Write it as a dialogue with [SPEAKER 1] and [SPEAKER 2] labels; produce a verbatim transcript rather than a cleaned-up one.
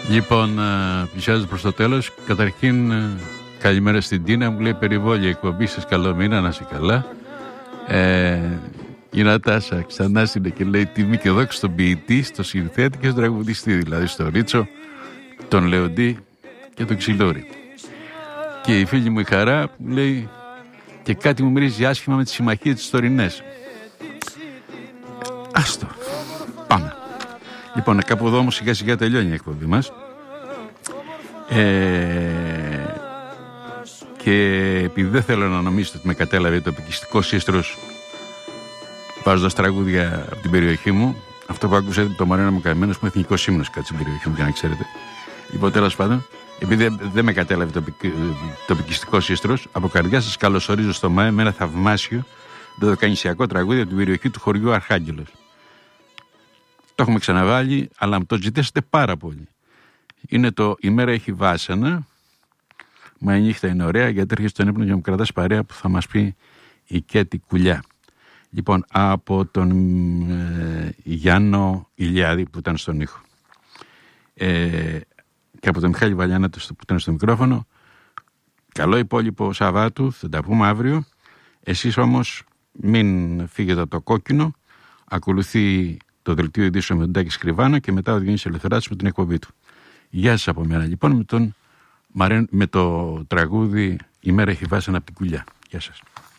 [SPEAKER 1] Λοιπόν, πλησιάζει προς το τέλος. Καταρχήν, καλημέρα στην Τίνα. Μου λέει περιβόλια εκπομπή σας. Καλό μήνα, να είσαι καλά. Ε, η Νατάσα ξανά είναι και λέει τιμή και δόξη στον ποιητή, στο συνθέτη και στον τραγουδιστή. Δηλαδή στο Ρίτσο, τον Λεοντή και τον Ξυλόρη. Και η φίλη μου η Χαρά που λέει και κάτι μου μυρίζει άσχημα με τη συμμαχία της τωρινές. Άστο. Πάμε. Λοιπόν, κάπου εδώ όμως σιγά σιγά τελειώνει η εκπομπή μας. Ε, και επειδή δεν θέλω να νομίζετε ότι με κατέλαβε το επικιστικό σύστρος βάζοντας τραγούδια από την περιοχή μου, αυτό που άκουσατε το Μαρένα μου Καημένος που είναι εθνικός ύμνος κάτι στην περιοχή μου, για να ξέρετε. Λοιπόν, τέλος πάντων, επειδή δεν δε με κατέλαβε το, το επικιστικό σύστρος, από καρδιά σας καλωσορίζω στο ΜΑΕ με ένα θαυμάσιο δωδεκανησιακό τραγούδι από την περιοχή του χωριού Αρχάγγελος. Το έχουμε ξαναβάλει, αλλά μου το ζητήσατε πάρα πολύ. Είναι το «Η μέρα έχει βάσανα», μα η νύχτα είναι ωραία, γιατί έρχεσαι στον ύπνο και μου κρατάς παρέα που θα μας πει η Κέτη Κουλιά. Λοιπόν, από τον ε, Γιάννο Ηλιάδη που ήταν στον ήχο ε, και από τον Μιχάλη Βαλιάνα που ήταν στο μικρόφωνο, καλό υπόλοιπο Σαββάτου, θα τα πούμε αύριο. Εσείς όμως μην φύγετε από το κόκκινο, ακολουθεί το δελτίο ειδήσεων με τον Τάκη Σκριβάνο και μετά ο Διονύσης Ελευθεράτης με την εκπομπή του. Γεια σας από μένα λοιπόν με, τον, με το τραγούδι «Η μέρα έχει βάσανα» από την Κουλιά. Γεια σας.